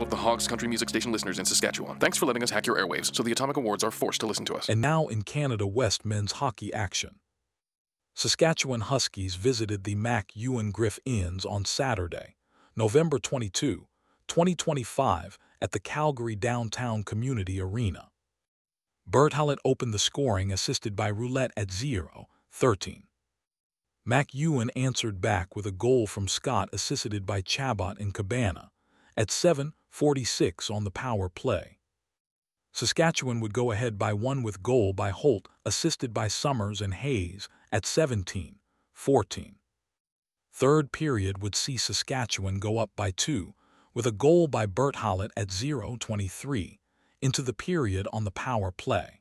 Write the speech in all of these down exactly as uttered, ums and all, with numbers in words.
of the Hogs Country Music Station listeners in Saskatchewan. Thanks for letting us hack your airwaves so the Atomic Awards are forced to listen to us. And now in Canada West men's hockey action. Saskatchewan Huskies visited the Mac Ewan Griff Inns on Saturday, November twenty-second, twenty twenty-five, at the Calgary Downtown Community Arena. Bert Hallett opened the scoring, assisted by Roulette at zero thirteen. Mac Ewan answered back with a goal from Scott, assisted by Chabot and Cabana, at seven forty-six on the power play. Saskatchewan would go ahead by one with goal by Holt, assisted by Summers and Hayes, at seventeen fourteen. Third period would see Saskatchewan go up by two, with a goal by Bert Hallett at zero twenty-three, into the period on the power play.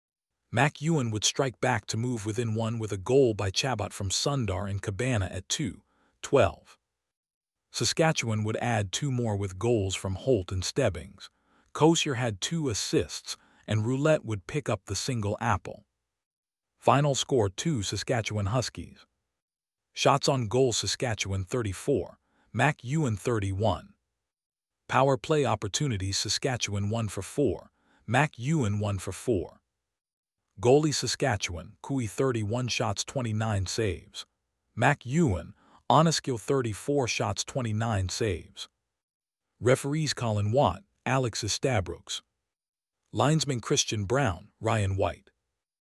Mac Ewan would strike back to move within one with a goal by Chabot from Sundar and Cabana at two twelve. Saskatchewan would add two more with goals from Holt and Stebbings. Kosier had two assists, and Roulette would pick up the single apple. Final score two Saskatchewan Huskies. Shots on goal Saskatchewan thirty-four, Mac Ewan thirty-one. Power play opportunities Saskatchewan one for four, Mac Ewan one for four. Goalie Saskatchewan, Cooey thirty-one shots twenty-nine saves. Mac Ewan, Oneskill thirty-four shots twenty-nine saves. Referees Colin Watt, Alex Estabrooks. Linesman Christian Brown, Ryan White.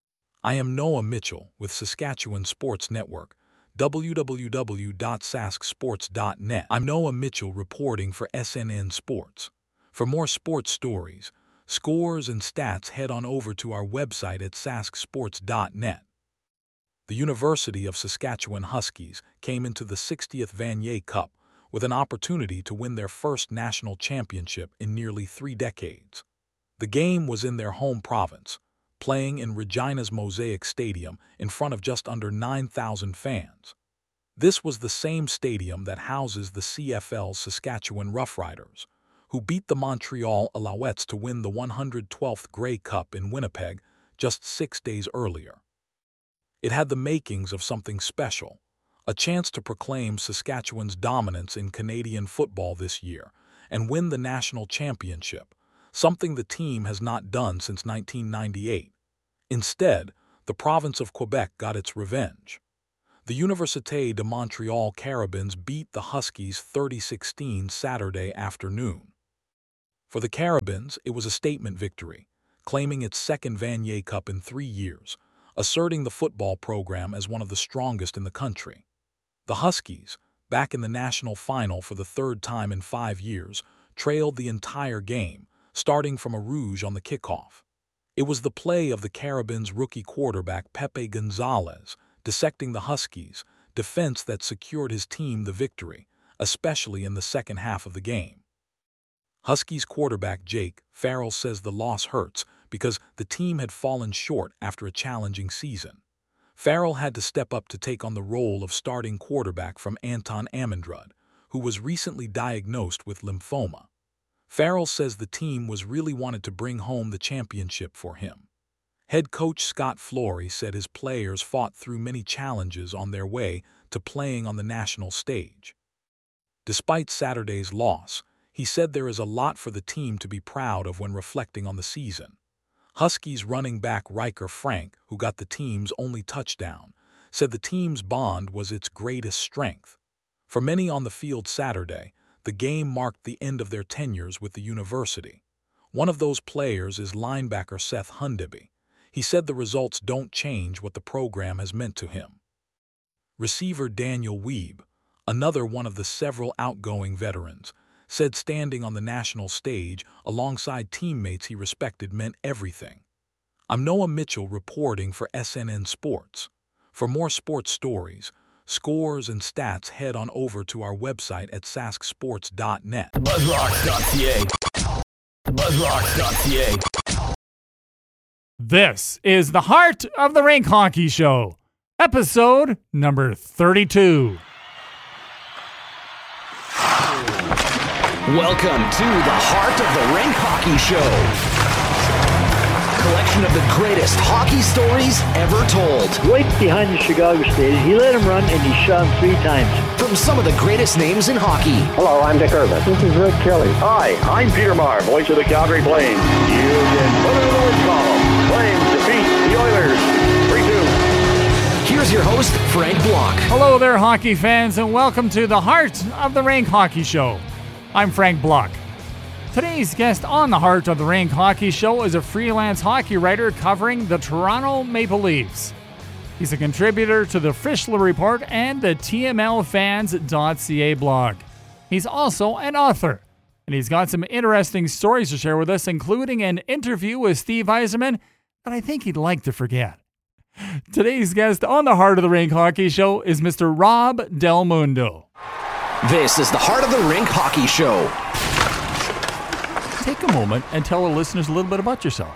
I am Noah Mitchell with Saskatchewan Sports Network, w w w dot sask sports dot net. I'm Noah Mitchell reporting for S N N Sports. For more sports stories, scores, and stats, head on over to our website at sask sports dot net. The University of Saskatchewan Huskies came into the sixtieth Vanier Cup with an opportunity to win their first national championship in nearly three decades. The game was in their home province, playing in Regina's Mosaic Stadium in front of just under nine thousand fans. This was the same stadium that houses the C F L's Saskatchewan Roughriders, who beat the Montreal Alouettes to win the one hundred twelfth Grey Cup in Winnipeg just six days earlier. It had the makings of something special, a chance to proclaim Saskatchewan's dominance in Canadian football this year and win the national championship, something the team has not done since nineteen ninety-eight. Instead, the province of Quebec got its revenge. The Université de Montréal Carabins beat the Huskies thirty sixteen Saturday afternoon. For the Carabins, it was a statement victory, claiming its second Vanier Cup in three years, asserting the football program as one of the strongest in the country. The Huskies, back in the national final for the third time in five years, trailed the entire game, starting from a rouge on the kickoff. It was the play of the Carabins' rookie quarterback Pepe Gonzalez, dissecting the Huskies' defense that secured his team the victory, especially in the second half of the game. Huskies quarterback Jake Farrell says the loss hurts because the team had fallen short after a challenging season. Farrell had to step up to take on the role of starting quarterback from Anton Ammandrad, who was recently diagnosed with lymphoma. Farrell says the team was really wanted to bring home the championship for him. Head coach Scott Flory said his players fought through many challenges on their way to playing on the national stage. Despite Saturday's loss, he said there is a lot for the team to be proud of when reflecting on the season. Huskies running back Riker Frank, who got the team's only touchdown, said the team's bond was its greatest strength. For many on the field Saturday, the game marked the end of their tenures with the university. One of those players is linebacker Seth Hundeby. He said the results don't change what the program has meant to him. Receiver Daniel Weeb, another one of the several outgoing veterans, said standing on the national stage alongside teammates he respected meant everything. I'm Noah Mitchell reporting for S N N Sports. For more sports stories, scores, and stats, head on over to our website at sask sports dot net. buzzrocks dot c a buzzrocks dot c a This is the Heart of the Rink Hockey Show, episode number thirty-two. Welcome to the Heart of the Rink Hockey Show. collection of the greatest hockey stories ever told. Right behind the Chicago Stadium. He let him run and he shot him three times. From some of the greatest names in hockey. Hello, I'm Dick Irvin. This is Rick Kelly. Hi, I'm Peter Maher, voice of the Calgary Flames. You can put it in the win column. Flames defeat the Oilers. three two. Here's your host, Frank Block. Hello there, hockey fans, and welcome to the Heart of the Rink Hockey Show. I'm Frank Block. Today's guest on the Heart of the Rink Hockey Show is a freelance hockey writer covering the Toronto Maple Leafs. He's a contributor to the Fischler Report and the T M L fans dot C A blog. He's also an author, and he's got some interesting stories to share with us, including an interview with Steve Yzerman that I think he'd like to forget. Today's guest on the Heart of the Rink Hockey Show is Mister Rob Del Mundo. This is the Heart of the Rink Hockey Show. Take a moment and tell the listeners a little bit about yourself.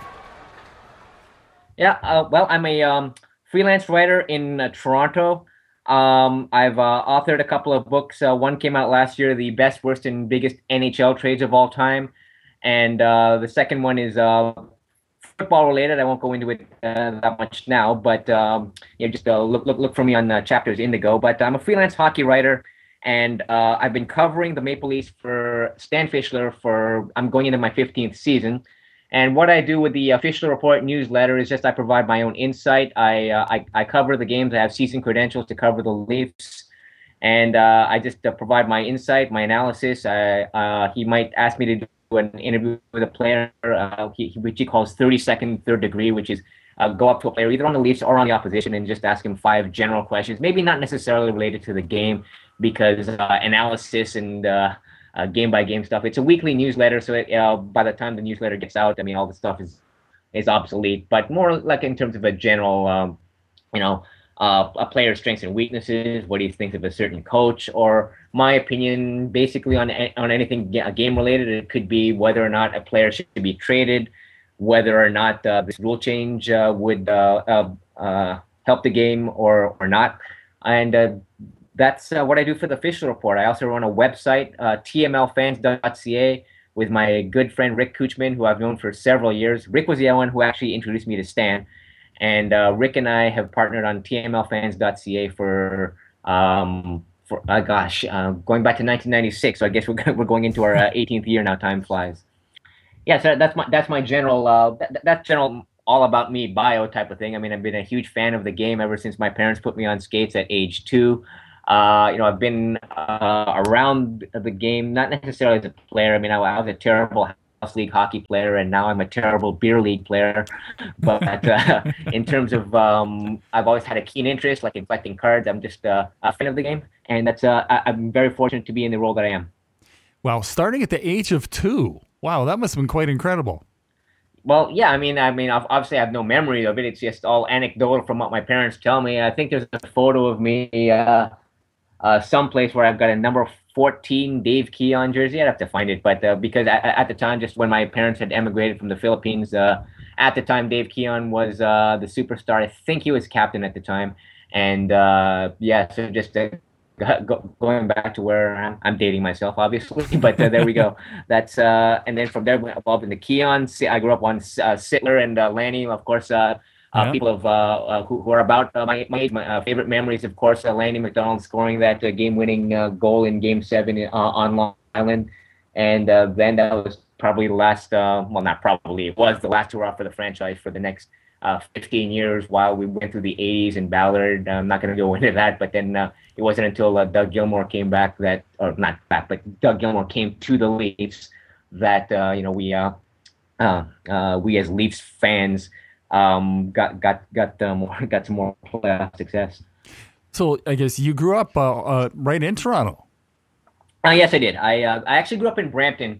Yeah, uh, well, I'm a um, freelance writer in uh, Toronto. Um, I've uh, authored a couple of books. Uh, one came out last year, The Best, Worst, and Biggest N H L Trades of All Time. And uh, the second one is uh, football related. I won't go into it uh, that much now, but um, yeah, just uh, look, look look for me on uh, Chapters Indigo. But I'm a freelance hockey writer. And uh, I've been covering the Maple Leafs for Stan Fischler for, I'm going into my fifteenth season. And what I do with the uh, Fischler Report newsletter is just I provide my own insight. I, uh, I I cover the games. I have season credentials to cover the Leafs. And uh, I just uh, provide my insight, my analysis. I, uh, he might ask me to do an interview with a player, uh, he, which he calls thirty-second third degree, which is uh, go up to a player either on the Leafs or on the opposition and just ask him five general questions, maybe not necessarily related to the game, because uh, analysis and uh, uh, game-by-game stuff. It's a weekly newsletter, so it, uh, by the time the newsletter gets out, I mean, all the stuff is is obsolete. But more like in terms of a general, um, you know, uh, a player's strengths and weaknesses. What do you think of a certain coach? Or my opinion, basically on on anything game-related. It could be whether or not a player should be traded, whether or not uh, this rule change uh, would uh, uh, uh, help the game or or not, and. Uh, That's uh, what I do for the Fischler Report. I also run a website, uh, T M L fans dot C A, with my good friend Rick Kuchman, who I've known for several years. Rick was the one who actually introduced me to Stan. And uh, Rick and I have partnered on T M L fans dot C A for, um, for uh, gosh, uh, going back to nineteen ninety-six. So I guess we're, we're going into our uh, eighteenth year now. Time flies. Yeah, so that's my that's my general, uh, that, that's general all about me bio type of thing. I mean, I've been a huge fan of the game ever since my parents put me on skates at age two. Uh, you know, I've been uh, around the game, not necessarily as a player. I mean, I, I was a terrible house league hockey player, and now I'm a terrible beer league player. But uh, in terms of, um, I've always had a keen interest, like in collecting cards. I'm just uh, a fan of the game, and that's uh, I, I'm very fortunate to be in the role that I am. Well, starting at the age of two, wow, that must have been quite incredible. Well, yeah, I mean, I mean, obviously, I have no memory of it. It's just all anecdotal from what my parents tell me. I think there's a photo of me. Uh, Uh, someplace where I've got a number fourteen Dave Keon jersey. I'd have to find it, but uh, because at, at the time, just when my parents had emigrated from the Philippines, uh, at the time Dave Keon was uh, the superstar. I think he was captain at the time, and uh, yeah, so just uh, go, going back to where I'm, I'm dating myself, obviously, but uh, there we go. That's uh, and then from there, we evolved into Keon. I grew up on uh, Sittler and uh, Lanny, of course. Uh, Uh, yeah. People of uh, uh, who, who are about uh, my, my age. My uh, favorite memories, of course, uh, Lanny McDonald scoring that uh, game-winning uh, goal in Game Seven uh, on Long Island, and uh, then that was probably the last. Uh, well, not probably, it was the last hurrah for the franchise for the next uh, fifteen years. While we went through the eighties in Ballard, I'm not going to go into that. But then uh, it wasn't until uh, Doug Gilmour came back that, or not back, but Doug Gilmour came to the Leafs that uh, you know we uh, uh, uh, we as Leafs fans. Um, got got got uh, more got some more playoff success. So I guess you grew up uh, uh, right in Toronto. Uh, yes, I did. I uh, I actually grew up in Brampton,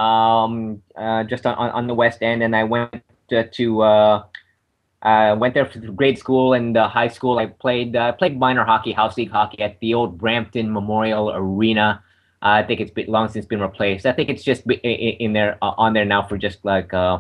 um, uh, just on, on the West End, and I went to, to uh, uh, went there for grade school and uh, high school. I played uh, played minor hockey, house league hockey at the old Brampton Memorial Arena. Uh, I think it's been long since been replaced. I think it's just in, in there uh, on there now for just like. Uh,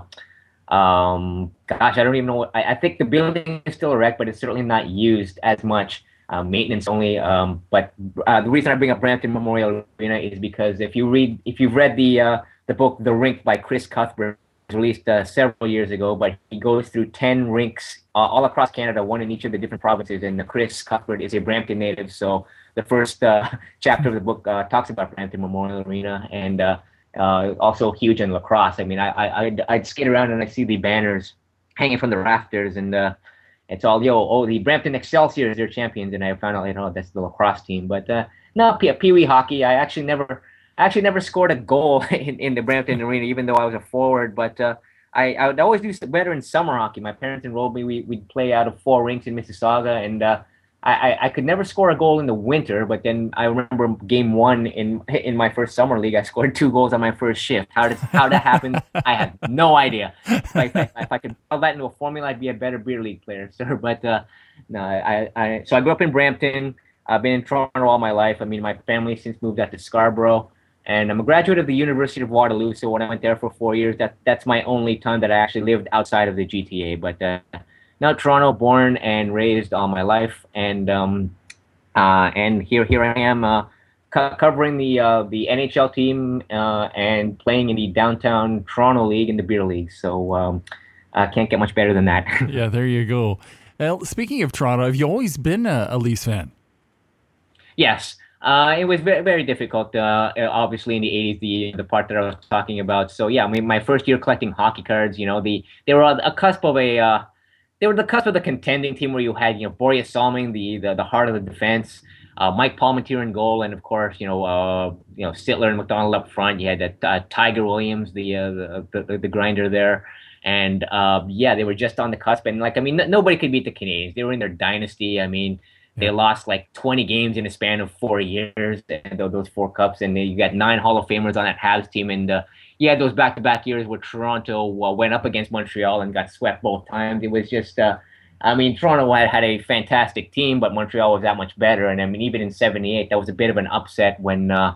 Um, gosh, I don't even know. I, I think the building is still erect, but it's certainly not used as much. Uh, maintenance only. Um, but uh, the reason I bring up Brampton Memorial Arena is because if you read, if you've read the uh, the book The Rink by Chris Cuthbert, released uh, several years ago, but he goes through ten rinks uh, all across Canada, one in each of the different provinces. And Chris Cuthbert is a Brampton native, so the first uh, chapter of the book uh, talks about Brampton Memorial Arena, and uh, uh, also huge in lacrosse. I mean, I, I I'd, I'd skate around and I see the banners hanging from the rafters, and uh, it's all, yo, oh, the Brampton Excelsior is their champions, and I found out later, oh, that's the lacrosse team. But uh, no, Pee- Pee-wee hockey, I actually never, I actually never scored a goal in, in the Brampton Arena, even though I was a forward. But uh, I, I would always do better in summer hockey. My parents enrolled me. We, we'd play out of four rinks in Mississauga, and uh, I, I, I could never score a goal in the winter. But then I remember game one in in my first summer league, I scored two goals on my first shift. How did how that happen? I have no idea. If I, if I, if I could put that into a formula, I'd be a better beer league player, sir. But uh, no, I, I so I grew up in Brampton. I've been in Toronto all my life. I mean, my family since moved out to Scarborough. And I'm a graduate of the University of Waterloo, so when I went there for four years, that that's my only time that I actually lived outside of the G T A. But uh, now Toronto, born and raised all my life, and um, uh, and here here I am uh, co- covering the uh, the N H L team uh, and playing in the downtown Toronto League and the Beer League. So um, I can't get much better than that. Yeah, there you go. Well, speaking of Toronto, have you always been a, a Leafs fan? Yes. Uh, it was very, very difficult, uh, obviously, in the eighties, the the part that I was talking about. So, yeah, I mean, my first year collecting hockey cards, you know, the they were on a cusp of a, uh, they were the cusp of the contending team where you had, you know, Boreas Salming, the, the, the heart of the defense, uh, Mike Palmateer in goal, and, of course, you know, uh, you know, Sittler and McDonald up front. You had that, uh, Tiger Williams, the, uh, the, the the grinder there. And, uh, yeah, they were just on the cusp. And, like, I mean, n- nobody could beat the Canadiens. They were in their dynasty. I mean, they lost like twenty games in a span of four years, and those four cups, and you got nine Hall of Famers on that Habs team, and uh, you had those back-to-back years where Toronto uh, went up against Montreal and got swept both times. It was just, uh, I mean, Toronto had, had a fantastic team, but Montreal was that much better, and I mean, even in seventy-eight, that was a bit of an upset when uh,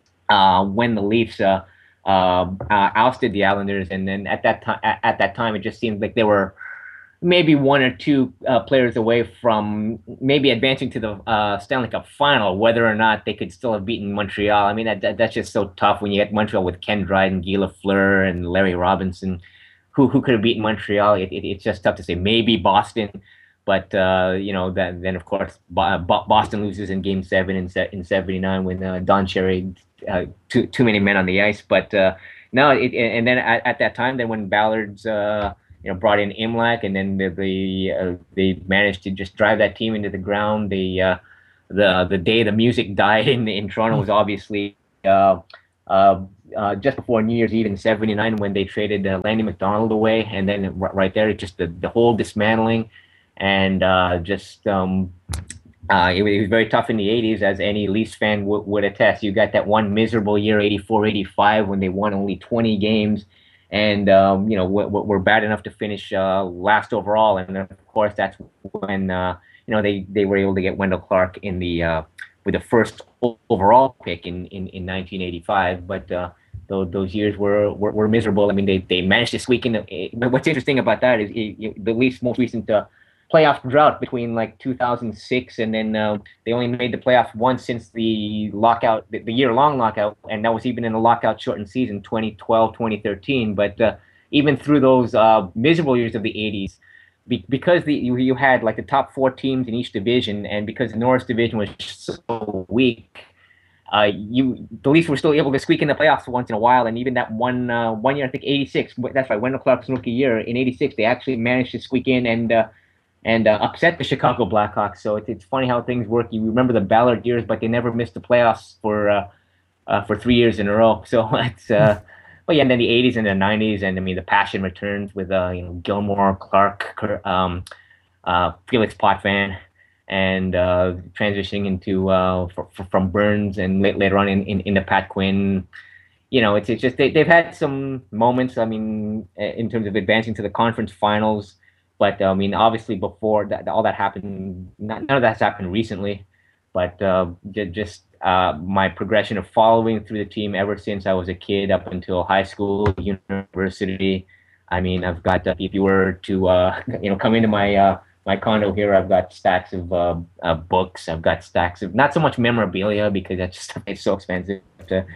uh, when the Leafs uh, uh, uh, ousted the Islanders, and then at that time, at, at that time, it just seemed like they were maybe one or two uh, players away from maybe advancing to the uh, Stanley Cup final, whether or not they could still have beaten Montreal. I mean, that, that that's just so tough when you get Montreal with Ken Dryden, Guy Lafleur, and Larry Robinson. Who who could have beaten Montreal? It, it, it's just tough to say. Maybe Boston, but uh, you know, that, then of course Boston loses in Game Seven in in seventy-nine when uh, Don Cherry uh, too too many men on the ice. But uh, no, it, and then at, at that time, then when Ballard's uh, you know, brought in Imlach, and then the, the uh, they managed to just drive that team into the ground. The uh, the the day the music died in in Toronto was obviously uh, uh, uh, just before New Year's Eve in seventy-nine when they traded uh, Landy McDonald away, and then right there, just the, the whole dismantling, and uh, just um, uh, it, it was very tough in the eighties, as any Leafs fan w- would attest. You got that one miserable year, eighty-four eighty-five, when they won only twenty games. And, um, you know, we're, we're bad enough to finish uh, last overall. And, of course, that's when, uh, you know, they, they were able to get Wendell Clark in the uh, with the first overall pick in, in, in nineteen eighty-five. But uh, those, those years were, were, were miserable. I mean, they, they managed to squeak in. The, but what's interesting about that is it, it, the Leafs' most recent uh, playoff drought between like two thousand six and then uh, they only made the playoffs once since the lockout, the, the year-long lockout, and that was even in the lockout-shortened season, twenty twelve, twenty thirteen. But uh, even through those uh, miserable years of the eighties, be- because the, you, you had like the top four teams in each division, and because the Norris division was so weak, uh, you the Leafs were still able to squeak in the playoffs once in a while. And even that one uh, one year, I think eighty-six, that's right, Wendell Clark's rookie year in eighty-six, they actually managed to squeak in and uh, and uh, upset the Chicago Blackhawks. So it's it's funny how things work. You remember the Ballard years, but they never missed the playoffs for uh, uh, for three years in a row. So it's uh, but yeah, and then the eighties and the nineties, and I mean the passion returns with uh, you know, Gilmore, Clark, um, uh, Felix Potvin, and uh, transitioning into uh, for, for, from Burns, and late, later on in, in, in the Pat Quinn. You know, it's it's just they they've had some moments. I mean, in terms of advancing to the conference finals. But I mean, obviously, before that, all that happened, not, none of that's happened recently. But uh, just uh, my progression of following through the team ever since I was a kid up until high school, university. I mean, I've got uh, if you were to uh, you know come into my uh, my condo here, I've got stacks of uh, uh, books. I've got stacks of not so much memorabilia because that's just it's so expensive to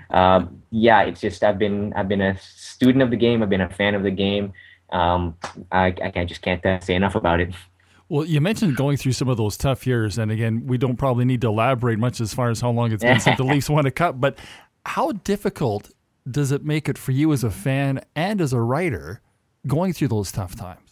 um, yeah, it's just I've been I've been a student of the game. I've been a fan of the game. Um, I, I, I just can't uh, say enough about it. Well, you mentioned going through some of those tough years, and again, we don't probably need to elaborate much as far as how long it's been since the Leafs won a cup, but how difficult does it make it for you as a fan and as a writer going through those tough times?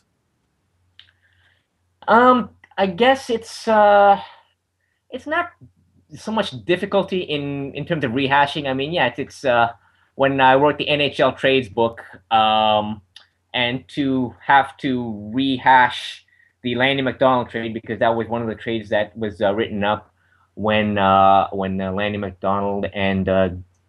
Um, I guess it's uh, it's not so much difficulty in, in terms of rehashing. I mean, yeah, it's, it's uh, when I wrote the N H L trades book, um, and to have to rehash the Lanny McDonald trade, because that was one of the trades that was uh, written up when uh, when uh, Lanny McDonald and uh,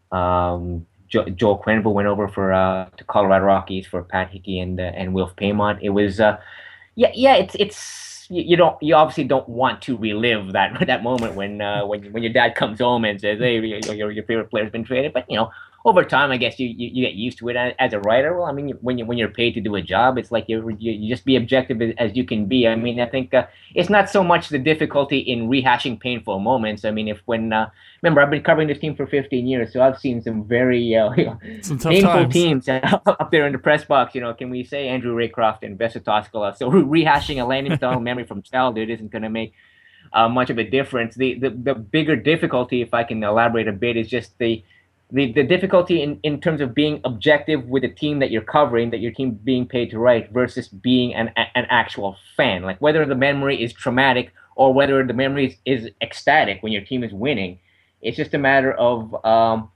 um, jo- Joel Quenneville went over for uh, to Colorado Rockies for Pat Hickey and uh, and Wilf Paymont. It was uh, yeah yeah it's it's you, you don't you obviously don't want to relive that that moment when uh, when when your dad comes home and says, hey, your your favorite player's been traded. But you know, over time, I guess you, you, you get used to it as a writer. Well, I mean, when you when you're paid to do a job, it's like you you, you just be objective as, as you can be. I mean, I think uh, it's not so much the difficulty in rehashing painful moments. I mean, if when uh, remember, I've been covering this team for fifteen years, so I've seen some very uh, some painful times. teams up there in the press box. You know, can we say Andrew Raycroft and Vesa Toskala? So rehashing a Lanny McDonald memory from childhood isn't going to make uh, much of a difference. The, the the bigger difficulty, if I can elaborate a bit, is just the The, the difficulty in, in terms of being objective with the team that you're covering, that your team being paid to write, versus being an an actual fan. Like whether the memory is traumatic or whether the memory is, is ecstatic when your team is winning. It's just a matter of, um,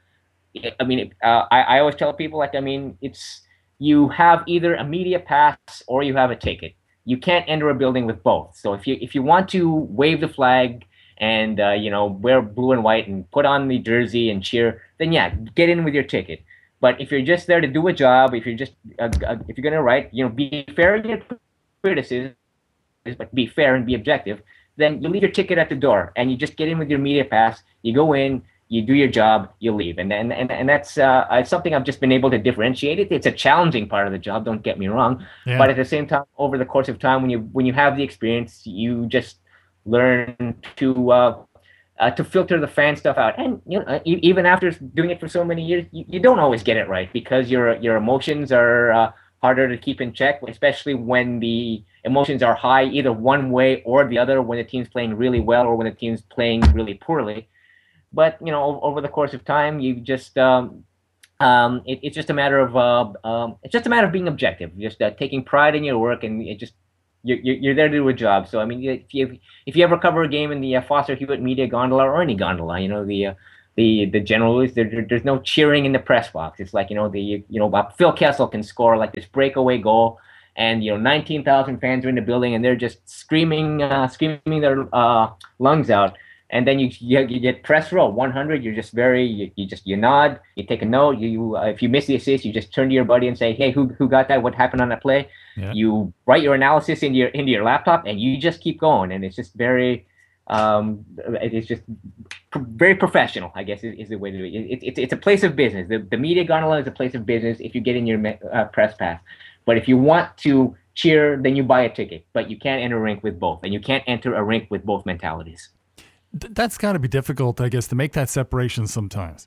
I mean, uh, I, I always tell people, like, I mean, it's you have either a media pass or you have a ticket. You can't enter a building with both. So if you if you want to wave the flag and uh, you know, wear blue and white and put on the jersey and cheer, then yeah, get in with your ticket. But if you're just there to do a job, if you're just uh, uh, if you're gonna write, you know, be fair in your criticism, but be fair and be objective. Then you leave your ticket at the door and you just get in with your media pass. You go in, you do your job, you leave, and and and, and that's uh, something I've just been able to differentiate. It. It's a challenging part of the job. Don't get me wrong, yeah. But at the same time, over the course of time, when you when you have the experience, you just learn to uh, uh, to filter the fan stuff out. And you know, even after doing it for so many years, you, you don't always get it right because your your emotions are uh, harder to keep in check, especially when the emotions are high either one way or the other, when the team's playing really well or when the team's playing really poorly. But you know, over the course of time, you just um, um, it, it's just a matter of uh, um, it's just a matter of being objective, just uh, taking pride in your work, and it just You're, you're there to do a job. So, I mean, if you if you ever cover a game in the uh, Foster Hewitt Media Gondola or any gondola, you know, the uh, the the general is there, there's no cheering in the press box. It's like, you know, the you know uh, Phil Kessel can score like this breakaway goal, and you know nineteen thousand fans are in the building and they're just screaming uh, screaming their uh, lungs out. And then you you, you get press row one hundred. You're just very you, you just you nod, you take a note. You, you uh, if you miss the assist, you just turn to your buddy and say, hey, who who got that? What happened on that play? Yeah. You write your analysis into your into your laptop, and you just keep going. And it's just very, um, it's just very professional, I guess, is, is the way to do it. It's it, it's a place of business. The the media gondola is a place of business if you get in your uh, press pass. But if you want to cheer, then you buy a ticket. But you can't enter a rink with both, and you can't enter a rink with both mentalities. That's got to be difficult, I guess, to make that separation sometimes.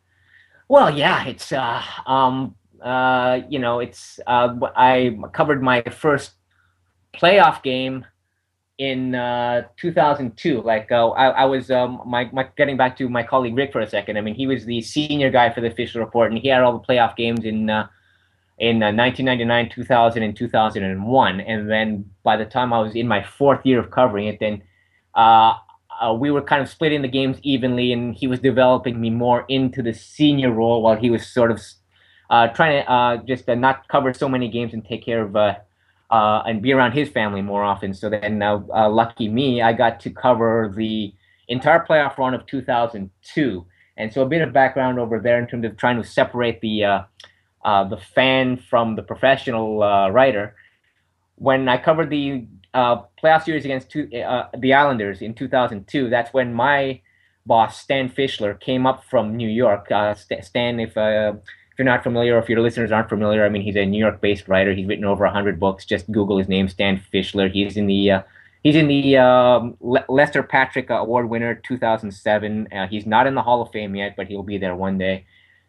Well, yeah, it's, uh, um, uh, you know, it's, uh, I covered my first playoff game in uh, two thousand two. Like, uh, I, I was, um, my, my, getting back to my colleague Rick for a second. I mean, he was the senior guy for the official report, and he had all the playoff games in, uh, in uh, nineteen ninety-nine, two thousand, and two thousand one. And then by the time I was in my fourth year of covering it, then, uh, Uh, we were kind of splitting the games evenly, and he was developing me more into the senior role while he was sort of uh, trying to uh, just uh, not cover so many games and take care of uh, uh, and be around his family more often. So then, uh, uh, lucky me, I got to cover the entire playoff run of two thousand two. And so a bit of background over there in terms of trying to separate the uh, uh, the fan from the professional uh, writer. When I covered the Uh, playoff series against two, uh, the Islanders in two thousand two. That's when my boss, Stan Fischler, came up from New York. Uh, Stan, if, uh, if you're not familiar, or if your listeners aren't familiar, I mean, he's a New York-based writer. He's written over one hundred books. Just Google his name, Stan Fischler. He's in the uh, he's in the um, Le- Lester Patrick Award winner two thousand seven. Uh, he's not in the Hall of Fame yet, but he'll be there one day.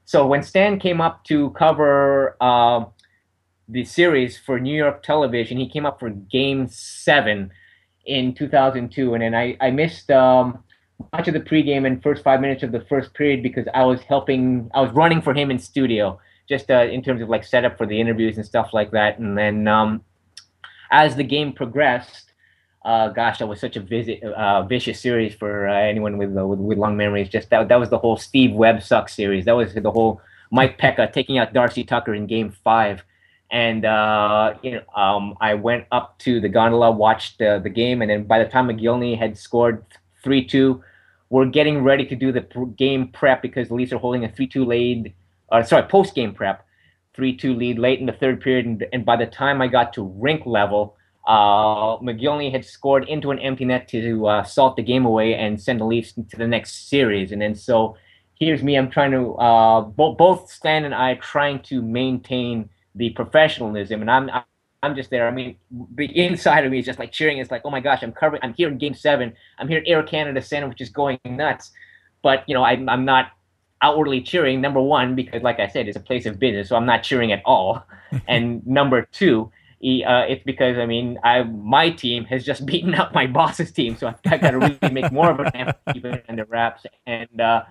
so when Stan came up to cover uh, the series for New York television, he came up for Game Seven in two thousand two, and then I I missed um, much of the pregame and first five minutes of the first period because I was helping, I was running for him in studio, just uh, in terms of like setup for the interviews and stuff like that. And then um, as the game progressed. Uh, gosh, that was such a visit, uh, vicious series for uh, anyone with, uh, with with long memories. Just that that was the whole Steve Webb suck series. That was the whole Mike Pekka taking out Darcy Tucker in Game Five, and uh, you know, um, I went up to the gondola, watched uh, the game, and then by the time McGillney had scored three two, we're getting ready to do the pr- game prep because the Leafs are holding a three two lead. Uh, sorry, post game prep, three two lead late in the third period, and, and by the time I got to rink level. Uh, McGillney had scored into an empty net to uh, salt the game away and send the Leafs to the next series. And then so here's me. I'm trying to uh, bo- both Stan and I trying to maintain the professionalism, and I'm I'm just there. I mean, the inside of me is just like cheering. It's like, oh my gosh, I'm covering. I'm here in Game Seven. I'm here at Air Canada Center, which is going nuts. But you know, I'm I'm not outwardly cheering. Number one, because like I said, it's a place of business, so I'm not cheering at all. And number two. Uh, it's because I mean, I my team has just beaten up my boss's team, so I've, I've got to really make more of an effort to keep it under wraps. And uh,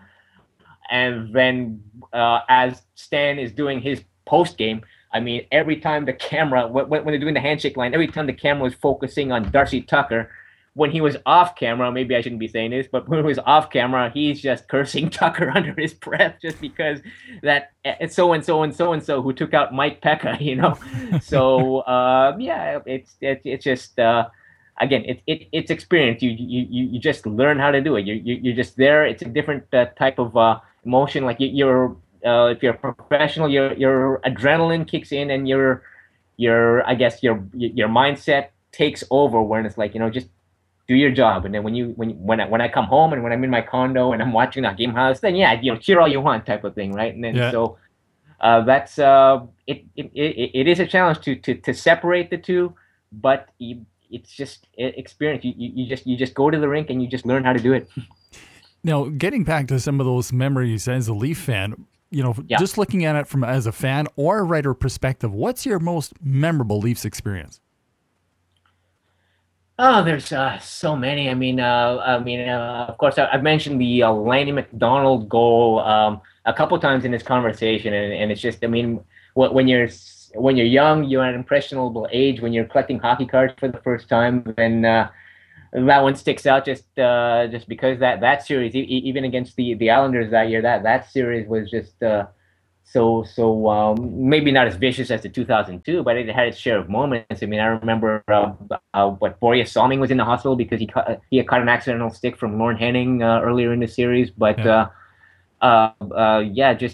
and then uh, as Stan is doing his post game, I mean, every time the camera when, when they're doing the handshake line, every time the camera was focusing on Darcy Tucker. When he was off camera, maybe I shouldn't be saying this, but when he was off camera, he's just cursing Tucker under his breath just because that it's so and so and so and so who took out Mike Pekka, you know. So uh, yeah, it's it's it's just uh, again, it's it, it's experience. You you you just learn how to do it. You you you're just there. It's a different uh, type of uh, emotion. Like you, you're uh, if you're a professional, your your adrenaline kicks in, and your your I guess your your mindset takes over. When it's like, you know, just do your job, and then when you when when I, when I come home and when I'm in my condo and I'm watching that game house, then yeah, you know, cheer all you want, type of thing, right? And then yeah. so uh, that's uh, it, it. It it is a challenge to to to separate the two, but you, it's just experience. You, you you just you just go to the rink and you just learn how to do it. Now, getting back to some of those memories as a Leaf fan, you know, yeah. just looking at it from as a fan or a writer perspective, what's your most memorable Leafs experience? Oh, there's uh, so many. I mean, uh, I mean, uh, of course, I, I've mentioned the uh, Lanny McDonald goal um, a couple times in this conversation, and, and it's just, I mean, when you're when you're young, you're at an impressionable age. When you're collecting hockey cards for the first time, then uh, that one sticks out just uh, just because that that series, e- even against the, the Islanders that year, that that series was just. Uh, So, so um, maybe not as vicious as the two thousand two, but it had its share of moments. I mean, I remember uh, uh, what Borje Salming was in the hospital because he cut, he had caught an accidental stick from Lorne Henning uh, earlier in the series. But yeah, uh, uh, uh, yeah just